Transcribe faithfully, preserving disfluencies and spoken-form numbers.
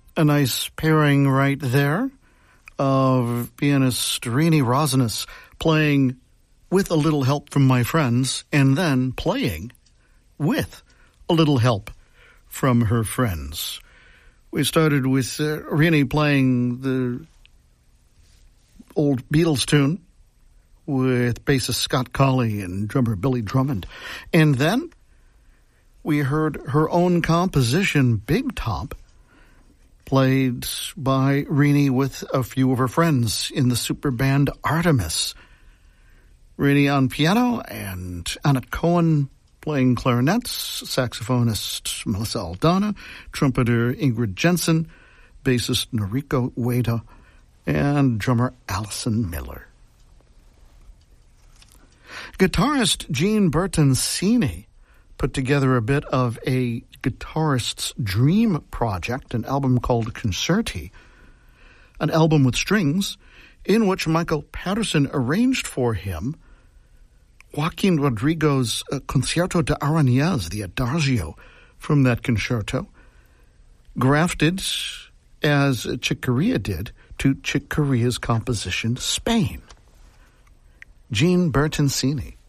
A nice pairing right there of pianist Rini Rosanes playing with a little help from my friends and then playing with a little help from her friends. We started with uh, Rini playing the old Beatles tune with bassist Scott Colley and drummer Billy Drummond. And then we heard her own composition, Big Top, played by Rini with a few of her friends in the super band Artemis. Rini on piano and Annette Cohen playing clarinets, saxophonist Melissa Aldana, trumpeter Ingrid Jensen, bassist Noriko Ueda, and drummer Allison Miller. Guitarist Gene Bertoncini put together a bit of a guitarist's dream project, an album called Concerti, an album with strings in which Michael Patterson arranged for him Joaquin Rodrigo's uh, Concierto de Aranjuez, the Adagio from that concerto, grafted, as Chick Corea did, to Chick Corea's composition, Spain. Gene Bertoncini.